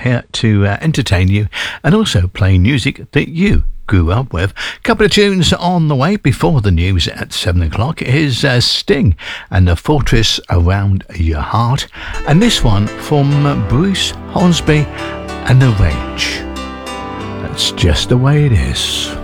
here to entertain you and also play music that you grew up with. Couple of tunes on the way before the news at 7 o'clock is Sting and The Fortress Around Your Heart, and this one from Bruce Hornsby and The Range. That's just the way it is.